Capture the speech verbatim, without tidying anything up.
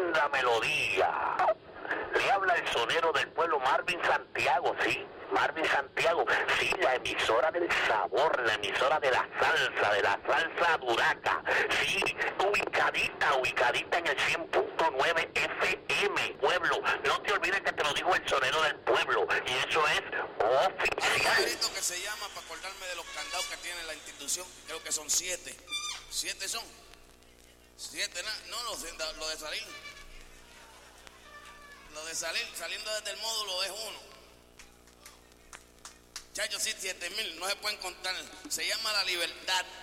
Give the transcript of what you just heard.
tremenda melodía. Le habla el sonero del pueblo, Marvin Santiago, sí, Marvin Santiago, sí, la emisora del sabor, la emisora de la salsa, de la salsa duraca, sí, ubicadita, ubicadita en el cien punto nueve F M, pueblo, no te olvides que te lo dijo el sonero del pueblo, y eso es oficial. Hay un grito que se llama, para acordarme de los candados que tiene la institución, creo que son siete, siete son, siete, no, no, lo de salir. Lo de salir, saliendo desde el módulo es uno. Chacho, sí, siete mil, no se pueden contar. Se llama la libertad.